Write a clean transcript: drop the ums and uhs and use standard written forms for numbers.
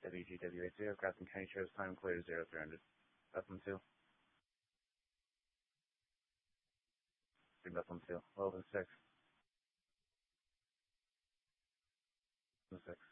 WGW80, Captain Kenny Show's time clear 0300. Bethlehem 2. Bethlehem 2. Welcome 6. 6.